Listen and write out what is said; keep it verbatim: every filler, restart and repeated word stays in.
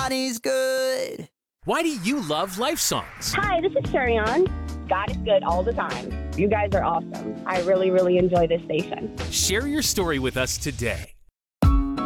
God is good. Why do you love Life Songs? Hi, this is Sharion. God is good all the time. You guys are awesome. I really, really enjoy this station. Share your story with us today.